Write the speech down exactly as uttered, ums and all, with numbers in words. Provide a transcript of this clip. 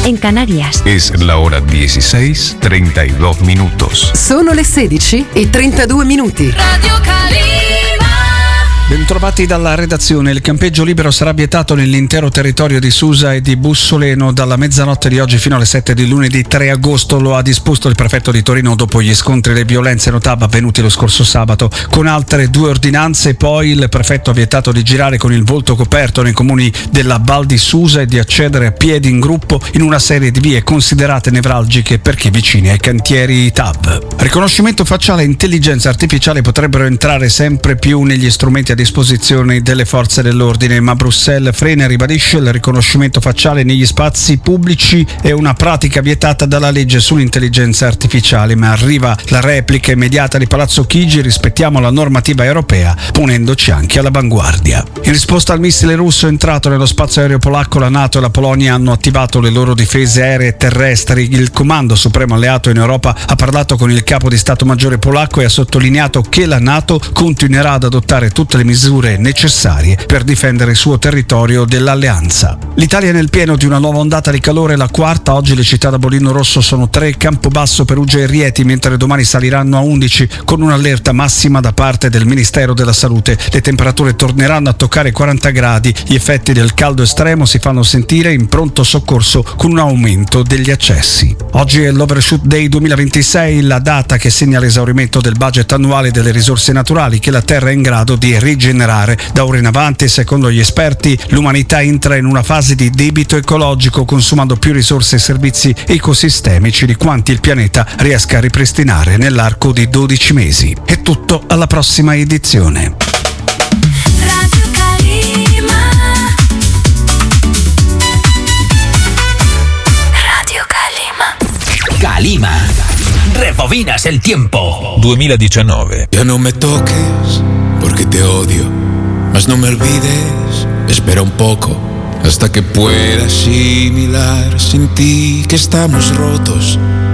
en Canarias. Es la hora dieciséis treinta y dos minutos. Sono le sedici e trentadue minuti. Radio Calima. Bentrovati dalla redazione. Il campeggio libero sarà vietato nell'intero territorio di Susa e di Bussoleno dalla mezzanotte di oggi fino alle sette di lunedì tre agosto. Lo ha disposto il prefetto di Torino dopo gli scontri e le violenze notabili avvenuti lo scorso sabato. Con altre due ordinanze poi il prefetto ha vietato di girare con il volto coperto nei comuni della Val di Susa e di accedere a piedi in gruppo in una serie di vie considerate nevralgiche per chi vicini ai cantieri T A V. Riconoscimento facciale e intelligenza artificiale potrebbero entrare sempre più negli strumenti a disposizione delle forze dell'ordine, ma Bruxelles frena e ribadisce il riconoscimento facciale negli spazi pubblici è una pratica vietata dalla legge sull'intelligenza artificiale, ma arriva la replica immediata di Palazzo Chigi: rispettiamo la normativa europea ponendoci anche all'avanguardia. In risposta al missile russo entrato nello spazio aereo polacco, la NATO e la Polonia hanno attivato le loro difese aeree e terrestri. Il comando supremo alleato in Europa ha parlato con il capo di Stato Maggiore polacco e ha sottolineato che la NATO continuerà ad adottare tutte le misure necessarie per difendere il suo territorio dell'alleanza. L'Italia è nel pieno di una nuova ondata di calore, la quarta. Oggi le città da bollino rosso sono tre: Campobasso, Perugia e Rieti, mentre domani saliranno a undici con un'allerta massima da parte del Ministero della Salute. Le temperature torneranno a toccare quaranta gradi. Gli effetti del caldo estremo si fanno sentire in pronto soccorso con un aumento degli accessi. Oggi è l'Overshoot Day duemilaventisei, la data che segna l'esaurimento del budget annuale delle risorse naturali che la Terra è in grado di rigenerare. Da ora in avanti, secondo gli esperti, l'umanità entra in una fase di debito ecologico, consumando più risorse e servizi ecosistemici di quanti il pianeta riesca a ripristinare nell'arco di dodici mesi. È tutto, alla prossima edizione. Radio Calima. Radio Calima. Calima. Rebobinas el tiempo. duemiladiciannove. Ya no me toques porque te odio, mas no me olvides, espera un poco hasta que pueda asimilar sin ti que estamos rotos.